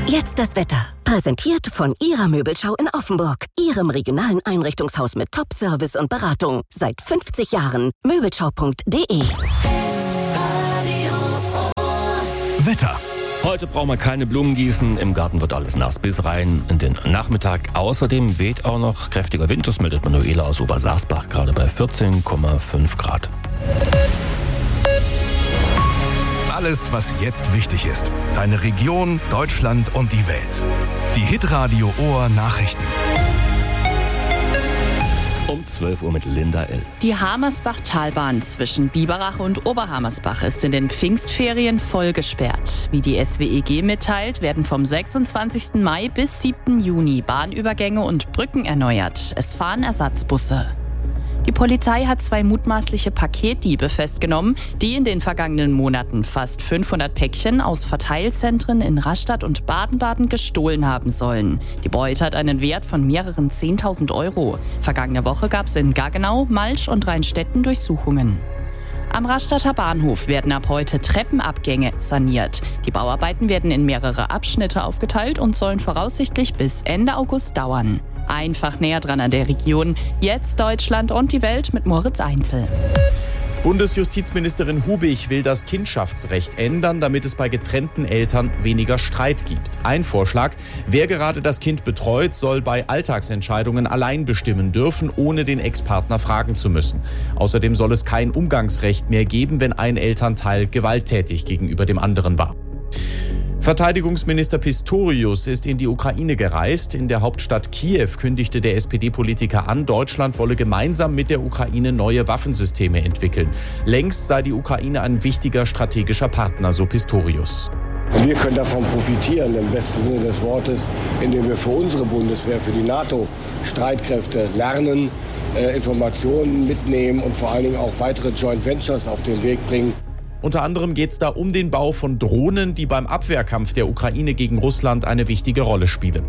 Jetzt das Wetter. Präsentiert von Ihrer Möbelschau in Offenburg. Ihrem regionalen Einrichtungshaus mit Top-Service und Beratung. Seit 50 Jahren. Möbelschau.de. Wetter. Heute brauchen wir keine Blumen gießen, im Garten wird alles nass bis rein in den Nachmittag. Außerdem weht auch noch kräftiger Wind, das meldet Manuela aus Obersaasbach, gerade bei 14,5 Grad. Alles, was jetzt wichtig ist. Deine Region, Deutschland und die Welt. Die Hitradio Ohr Nachrichten. Um 12 Uhr mit Linda L. Die Hamersbach-Talbahn zwischen Biberach und Oberhamersbach ist in den Pfingstferien voll gesperrt. Wie die SWEG mitteilt, werden vom 26. Mai bis 7. Juni Bahnübergänge und Brücken erneuert. Es fahren Ersatzbusse. Die Polizei hat 2 mutmaßliche Paketdiebe festgenommen, die in den vergangenen Monaten fast 500 Päckchen aus Verteilzentren in Rastatt und Baden-Baden gestohlen haben sollen. Die Beute hat einen Wert von mehreren 10.000 Euro. Vergangene Woche gab es in Gaggenau, Malsch und Rheinstetten Durchsuchungen. Am Rastatter Bahnhof werden ab heute Treppenabgänge saniert. Die Bauarbeiten werden in mehrere Abschnitte aufgeteilt und sollen voraussichtlich bis Ende August dauern. Einfach näher dran an der Region. Jetzt Deutschland und die Welt mit Moritz Einzel. Bundesjustizministerin Hubig will das Kindschaftsrecht ändern, damit es bei getrennten Eltern weniger Streit gibt. Ein Vorschlag: Wer gerade das Kind betreut, soll bei Alltagsentscheidungen allein bestimmen dürfen, ohne den Ex-Partner fragen zu müssen. Außerdem soll es kein Umgangsrecht mehr geben, wenn ein Elternteil gewalttätig gegenüber dem anderen war. Verteidigungsminister Pistorius ist in die Ukraine gereist. In der Hauptstadt Kiew kündigte der SPD-Politiker an, Deutschland wolle gemeinsam mit der Ukraine neue Waffensysteme entwickeln. Längst sei die Ukraine ein wichtiger strategischer Partner, so Pistorius. Wir können davon profitieren, im besten Sinne des Wortes, indem wir für unsere Bundeswehr, für die NATO-Streitkräfte lernen, Informationen mitnehmen und vor allen Dingen auch weitere Joint Ventures auf den Weg bringen. Unter anderem geht es da um den Bau von Drohnen, die beim Abwehrkampf der Ukraine gegen Russland eine wichtige Rolle spielen.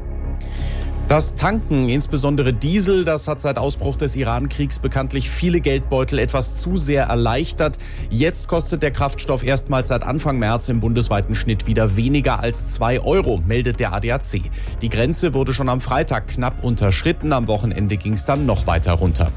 Das Tanken, insbesondere Diesel, das hat seit Ausbruch des Iran-Kriegs bekanntlich viele Geldbeutel etwas zu sehr erleichtert. Jetzt kostet der Kraftstoff erstmals seit Anfang März im bundesweiten Schnitt wieder weniger als 2 Euro, meldet der ADAC. Die Grenze wurde schon am Freitag knapp unterschritten, am Wochenende ging es dann noch weiter runter.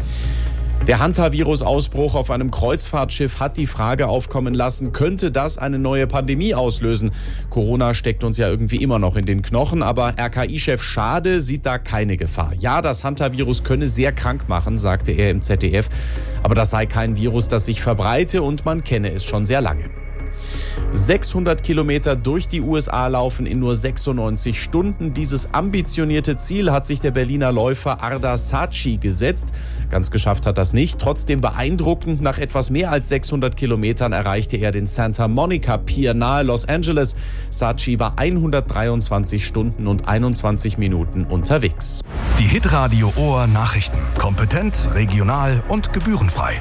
Der Hantavirus-Ausbruch auf einem Kreuzfahrtschiff hat die Frage aufkommen lassen, könnte das eine neue Pandemie auslösen? Corona steckt uns ja irgendwie immer noch in den Knochen, aber RKI-Chef Schade sieht da keine Gefahr. Ja, das Hantavirus könne sehr krank machen, sagte er im ZDF, aber das sei kein Virus, das sich verbreite und man kenne es schon sehr lange. 600 Kilometer durch die USA laufen in nur 96 Stunden. Dieses ambitionierte Ziel hat sich der Berliner Läufer Ardar Saatchi gesetzt. Ganz geschafft hat das nicht. Trotzdem beeindruckend. Nach etwas mehr als 600 Kilometern erreichte er den Santa Monica Pier nahe Los Angeles. Saatchi war 123 Stunden und 21 Minuten unterwegs. Die Hitradio Ohr Nachrichten. Kompetent, regional und gebührenfrei.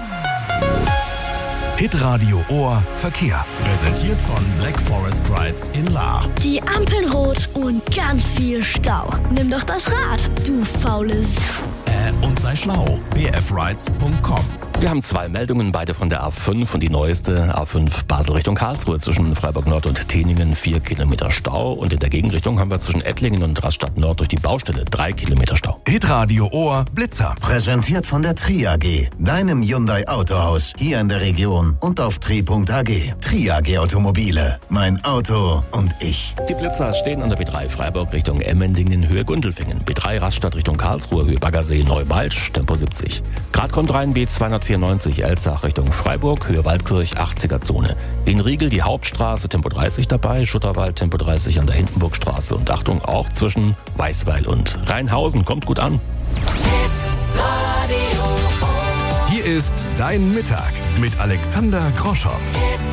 Hitradio Ohr Verkehr. Präsentiert von Black Forest Rides in Lahr. Die Ampeln rot und ganz viel Stau. Nimm doch das Rad, du faules. Und sei schlau. bfrides.com. Wir haben 2 Meldungen, beide von der A5 und die neueste A5 Basel Richtung Karlsruhe zwischen Freiburg Nord und Teningen 4 Kilometer Stau und in der Gegenrichtung haben wir zwischen Ettlingen und Rastatt Nord durch die Baustelle 3 Kilometer Stau. Hitradio Ohr Blitzer. Präsentiert von der Tri-AG, deinem Hyundai Autohaus hier in der Region und auf tri.ag. Tri-AG Automobile, mein Auto und ich. Die Blitzer stehen an der B3 Freiburg Richtung Emmendingen, Höhe Gundelfingen. B3 Rastatt Richtung Karlsruhe, Höhe Baggersee, Neubalsch, Tempo 70. Grad kommt rein, B294 Elzach Richtung Freiburg, Höhe Waldkirch, 80er Zone. In Riegel die Hauptstraße, Tempo 30 dabei, Schutterwald, Tempo 30 an der Hindenburgstraße und Achtung, auch zwischen Weißweil und Rheinhausen. Kommt gut an. Hier ist Dein Mittag mit Alexander Groschow.